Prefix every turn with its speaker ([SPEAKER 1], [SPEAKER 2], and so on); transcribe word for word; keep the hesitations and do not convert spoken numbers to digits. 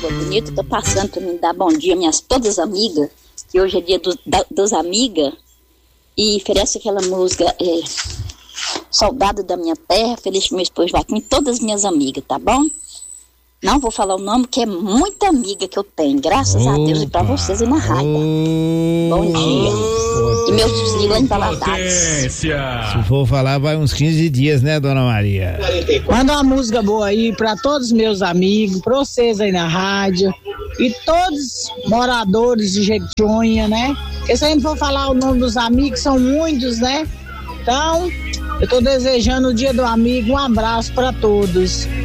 [SPEAKER 1] Água Bonita, tô passando para me dar bom dia minhas todas amigas, que hoje é dia do, da, dos amigas, e oferece aquela música é, Soldado da Minha Terra, feliz que meu esposo vai com todas as minhas amigas, tá bom? Não vou falar o nome, que é muita amiga que eu tenho, graças Opa. a Deus, e pra vocês e na rádio. Bom dia. Opa. E meus filhos lá em Valadares.
[SPEAKER 2] Se for falar, vai uns quinze dias, né, Dona Maria?
[SPEAKER 3] Manda uma música boa aí pra todos os meus amigos, pra vocês aí na rádio, e todos moradores de Jequitinhonha, né? Porque se a gente for falar o nome dos amigos, são muitos, né? Então, eu tô desejando o dia do amigo, um abraço pra todos.